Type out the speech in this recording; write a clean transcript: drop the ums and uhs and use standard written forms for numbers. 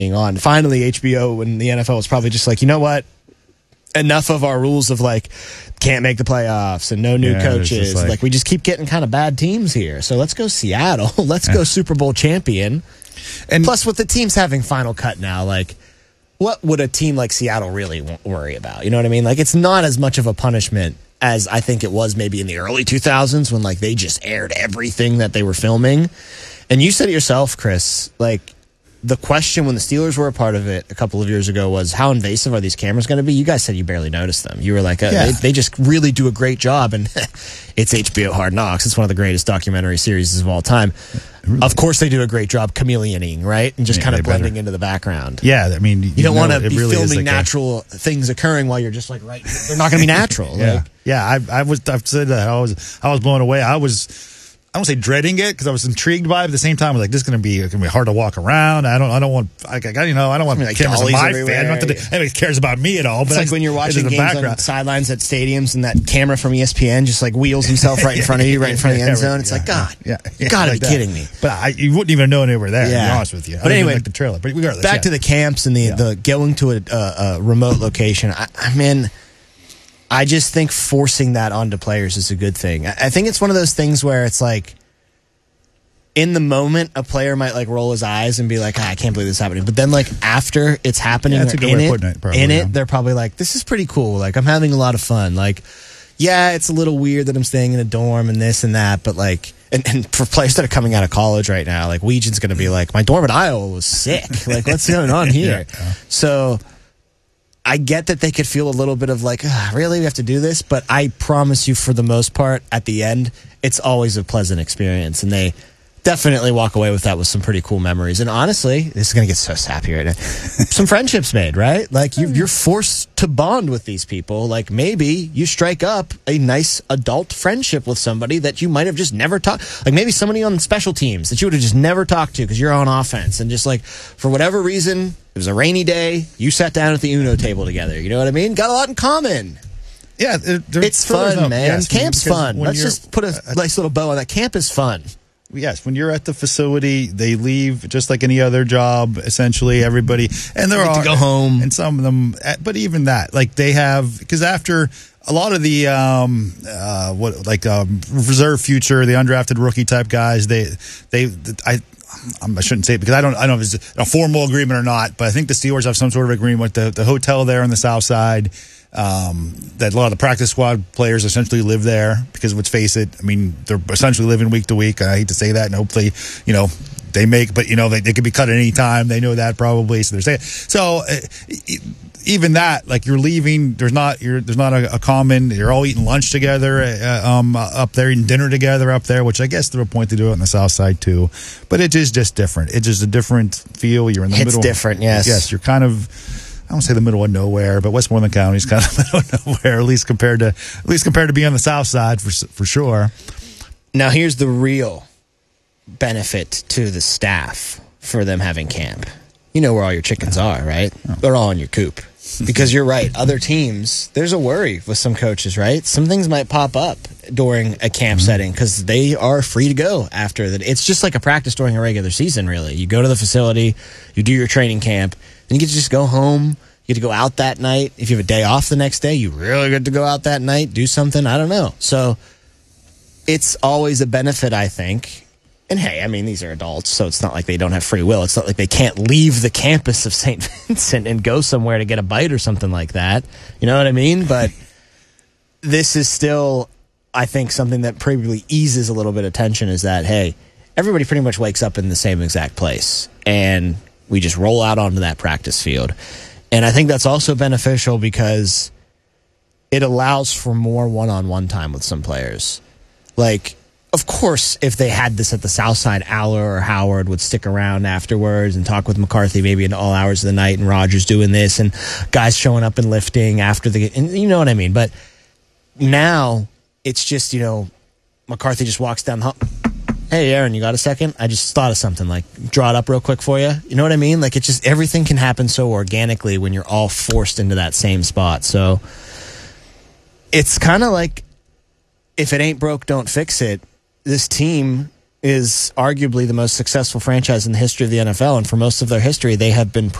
on. Finally, HBO and the NFL was probably just like, you know what? Enough of our rules of like can't make the playoffs and no new coaches. Like we just keep getting kind of bad teams here. So let's go Seattle. Let's go Super Bowl champion. And plus, with the teams having Final Cut now, like what would a team like Seattle really worry about? You know what I mean? Like it's not as much of a punishment as I think it was maybe in the early 2000s when like they just aired everything that they were filming. And you said it yourself, Chris, like the question when the Steelers were a part of it a couple of years ago was how invasive are these cameras going to be? You guys said you barely noticed them. You were like, they just really do a great job. And it's HBO Hard Knocks. It's one of the greatest documentary series of all time. Really? Of course they do a great job chameleoning, right? And just kind of blending into the background. Yeah, I mean, you don't want to be really filming natural things occurring while you're just like, right, they're not going to be natural. I've said that. I was blown away. I don't say dreading it because I was intrigued by it. But at the same time, I was like, this is going to be hard to walk around. I don't want like cameras on my fan. Not that anybody cares about me at all. It's but like when you're watching games on sidelines at stadiums and that camera from ESPN just like wheels himself right in front of you, right in front of the end zone. It's like, God, you got to be kidding me. But you wouldn't even know they were there, to be honest with you. But anyway, like the trailer. But regardless, back to the camps and the going to a remote location. I just think forcing that onto players is a good thing. I think it's one of those things where it's like, in the moment, a player might like roll his eyes and be like, I can't believe this is happening. But then like after it's happening they're probably like, this is pretty cool. Like I'm having a lot of fun. Like, yeah, it's a little weird that I'm staying in a dorm and this and that. But like, and for players that are coming out of college right now, like Weegen's going to be like, my dorm at Iowa was sick. Like, what's going on here? So I get that they could feel a little bit of like, really, we have to do this? But I promise you, for the most part, at the end, it's always a pleasant experience. And they definitely walk away with that with some pretty cool memories. And honestly, this is going to get so sappy right now. Some friendships made, right? Like you're forced to bond with these people. Like maybe you strike up a nice adult friendship with somebody that you might have just never talked. Like maybe somebody on special teams that you would have just never talked to because you're on offense. And just like for whatever reason, it was a rainy day. You sat down at the Uno table together. You know what I mean? Got a lot in common. Yeah, it's fun, man. Yes, Camp's fun. Let's just put a nice little bow on that. Camp is fun. Yes, when you're at the facility, they leave just like any other job, essentially, everybody. And there are to go home. And some of them, but even that, like they have, because after a lot of the, reserve future, the undrafted rookie type guys, I shouldn't say it because I don't know if it's a formal agreement or not, but I think the Steelers have some sort of agreement with the hotel there on the south side. That a lot of the practice squad players essentially live there because let's face it, I mean, they're essentially living week to week. I hate to say that, and hopefully, they make, but they could be cut at any time. They know that probably, so they're saying. So even that, like you're leaving, there's not a common. You're all eating lunch together up there, eating dinner together up there, which I guess there's a point to do it on the south side too. But it is just different. It's just a different feel. You're in the middle. It's different, yes. Yes, you're kind of. I don't say the middle of nowhere, but Westmoreland County is kind of the middle of nowhere, at least compared to being on the south side for sure. Now, here's the real benefit to the staff for them having camp. You know where all your chickens are, right? Oh. They're all in your coop. Because you're right, other teams, there's a worry with some coaches, right? Some things might pop up during a camp setting because they are free to go after that. It's just like a practice during a regular season, really. You go to the facility, you do your training camp, and you get to just go home. You get to go out that night. If you have a day off the next day, you really get to go out that night, do something. I don't know. So it's always a benefit, I think. And hey, I mean, these are adults, so it's not like they don't have free will. It's not like they can't leave the campus of St. Vincent and go somewhere to get a bite or something like that. You know what I mean? But this is still, I think, something that probably eases a little bit of tension is that, hey, everybody pretty much wakes up in the same exact place. And we just roll out onto that practice field. And I think that's also beneficial because it allows for more one-on-one time with some players. Like, of course, if they had this at the South Side, Aller or Howard would stick around afterwards and talk with McCarthy maybe in all hours of the night and Rodgers doing this and guys showing up and lifting after and you know what I mean? But now it's just, McCarthy just walks down the hall. Hey, Aaron, you got a second? I just thought of something. Like, draw it up real quick for you. You know what I mean? Like, it's just everything can happen so organically when you're all forced into that same spot. So it's kind of like if it ain't broke, don't fix it. This team is arguably the most successful franchise in the history of the NFL, and for most of their history, they have been